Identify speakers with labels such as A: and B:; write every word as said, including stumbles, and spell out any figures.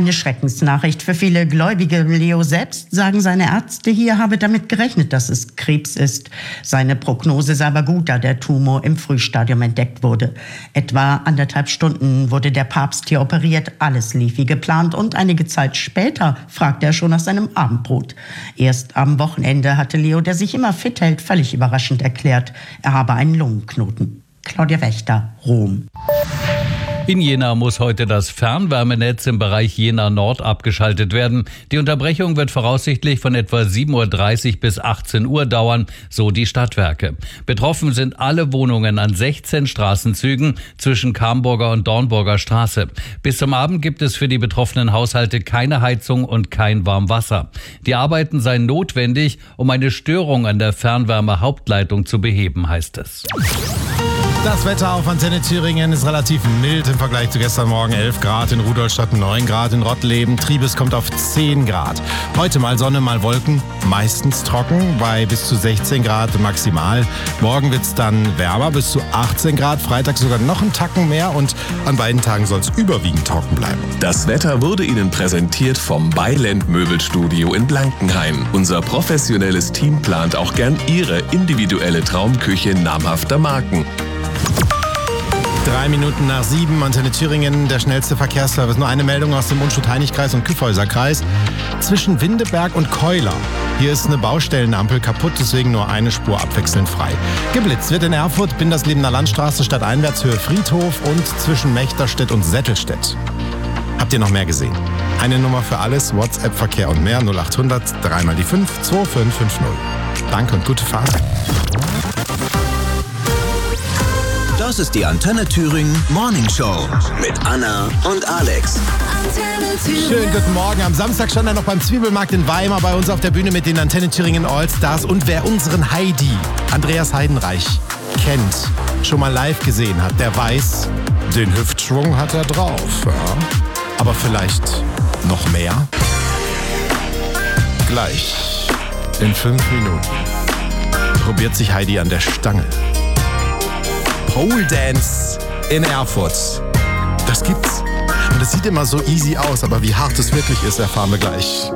A: Eine Schreckensnachricht für viele Gläubige. Leo selbst, sagen seine Ärzte hier, habe damit gerechnet, dass es Krebs ist. Seine Prognose sei aber gut, da der Tumor im Frühstadium entdeckt wurde. Etwa anderthalb Stunden wurde der Papst hier operiert. Alles lief wie geplant und einige Zeit später fragte er schon nach seinem Abendbrot. Erst am Wochenende hatte Leo, der sich immer fit hält, völlig überraschend erklärt, er habe einen Lungenknoten. Claudia Wächter, Rom.
B: In Jena muss heute das Fernwärmenetz im Bereich Jena Nord abgeschaltet werden. Die Unterbrechung wird voraussichtlich von etwa sieben Uhr dreißig bis achtzehn Uhr dauern, so die Stadtwerke. Betroffen sind alle Wohnungen an sechzehn Straßenzügen zwischen Kamburger und Dornburger Straße. Bis zum Abend gibt es für die betroffenen Haushalte keine Heizung und kein Warmwasser. Die Arbeiten seien notwendig, um eine Störung an der Fernwärme-Hauptleitung zu beheben, heißt es.
C: Das Wetter auf Antenne Thüringen ist relativ mild im Vergleich zu gestern Morgen. elf Grad in Rudolstadt, neun Grad in Rottleben. Triebes kommt auf zehn Grad. Heute mal Sonne, mal Wolken, meistens trocken bei bis zu sechzehn Grad maximal. Morgen wird es dann wärmer, bis zu achtzehn Grad. Freitag sogar noch einen Tacken mehr und an beiden Tagen soll es überwiegend trocken bleiben.
D: Das Wetter wurde Ihnen präsentiert vom Beiland Möbelstudio in Blankenhain. Unser professionelles Team plant auch gern Ihre individuelle Traumküche namhafter Marken.
C: Drei Minuten nach sieben, Antenne Thüringen, der schnellste Verkehrsservice. Nur eine Meldung aus dem Unstrut-Heinig-Kreis und Kyffhäuser-Kreis. Zwischen Windeberg und Keuler. Hier ist eine Baustellenampel kaputt, deswegen nur eine Spur abwechselnd frei. Geblitzt wird in Erfurt, Binderslebener Landstraße, stadteinwärts Höhe Friedhof und zwischen Mechterstedt und Sättelstedt. Habt ihr noch mehr gesehen? Eine Nummer für alles, WhatsApp-Verkehr und mehr, null acht hundert, drei mal die fünf, zwei fünf fünf null. Danke und gute Fahrt.
E: Das ist die Antenne Thüringen Morning Show mit Anna und Alex.
C: Schönen guten Morgen. Am Samstag stand er noch beim Zwiebelmarkt in Weimar bei uns auf der Bühne mit den Antenne Thüringen Allstars. Und wer unseren Heidi, Andreas Heidenreich, kennt, schon mal live gesehen hat, der weiß, den Hüftschwung hat er drauf. Ja. Aber vielleicht noch mehr? Gleich, in fünf Minuten, probiert sich Heidi an der Stange. Pole Dance in Erfurt. Das gibt's. Und es sieht immer so easy aus, aber wie hart es wirklich ist, erfahren wir gleich.